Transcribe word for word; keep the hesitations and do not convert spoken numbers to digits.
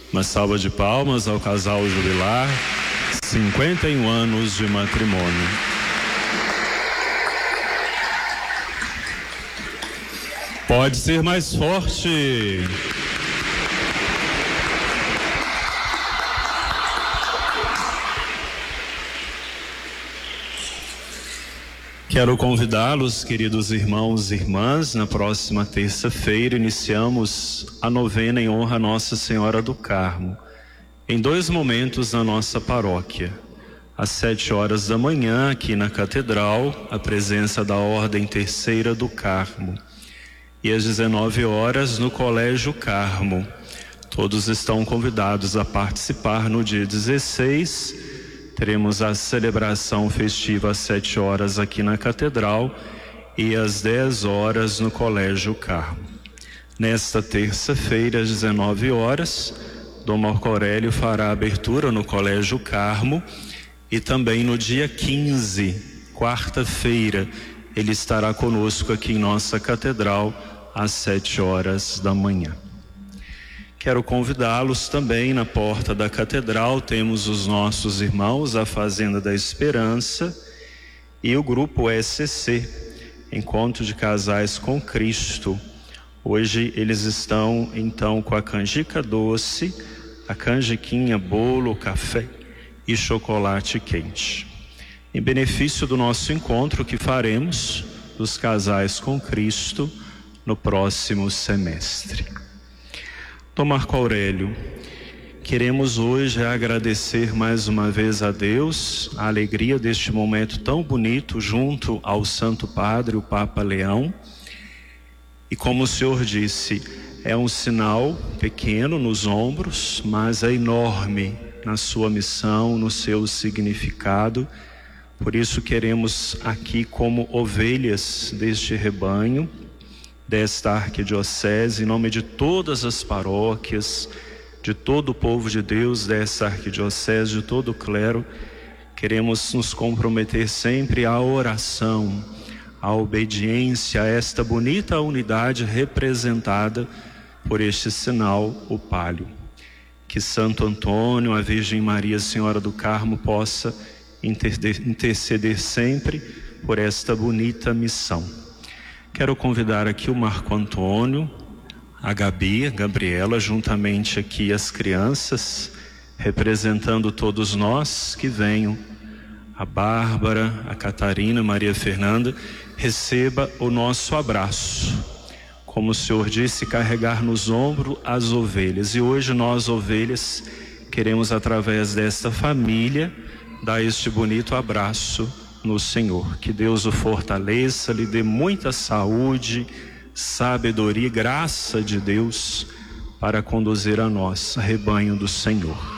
Uma salva de palmas ao casal jubilar, cinquenta e um anos de matrimônio. Pode ser mais forte. Quero convidá-los, queridos irmãos e irmãs, na próxima terça-feira iniciamos a novena em honra a Nossa Senhora do Carmo, em dois momentos na nossa paróquia. Às sete horas da manhã, aqui na Catedral, a presença da Ordem Terceira do Carmo. E às dezenove horas, no Colégio Carmo. Todos estão convidados a participar no dia dezesseis. Teremos a celebração festiva às sete horas aqui na Catedral e às dez horas no Colégio Carmo. Nesta terça-feira, às dezenove horas, Dom Marco Aurélio fará a abertura no Colégio Carmo e também no dia quinze, quarta-feira, ele estará conosco aqui em nossa Catedral às sete horas da manhã. Quero convidá-los também na porta da Catedral, temos os nossos irmãos, a Fazenda da Esperança e o grupo S C, Encontro de Casais com Cristo. Hoje eles estão então com a canjica doce, a canjiquinha, bolo, café e chocolate quente. Em benefício do nosso encontro que faremos dos casais com Cristo no próximo semestre. Dom Marco Aurélio, queremos hoje agradecer mais uma vez a Deus a alegria deste momento tão bonito junto ao Santo Padre, o Papa Leão. E como o Senhor disse, é um sinal pequeno nos ombros, mas é enorme na sua missão, no seu significado. Por isso queremos aqui, como ovelhas deste rebanho, desta arquidiocese, em nome de todas as paróquias, de todo o povo de Deus desta arquidiocese, de todo o clero, queremos nos comprometer sempre à oração, à obediência, a esta bonita unidade representada por este sinal, o palio. Que Santo Antônio, a Virgem Maria, Senhora do Carmo, possa interceder sempre por esta bonita missão. Quero convidar aqui o Marco Antônio, a Gabi, a Gabriela, juntamente aqui as crianças, representando todos nós, que venham. A Bárbara, a Catarina, a Maria Fernanda, receba o nosso abraço. Como o Senhor disse, carregar nos ombros as ovelhas. E hoje nós, ovelhas, queremos, através desta família, dar este bonito abraço no Senhor. Que Deus o fortaleça, lhe dê muita saúde, sabedoria e graça de Deus para conduzir a nós, rebanho do Senhor.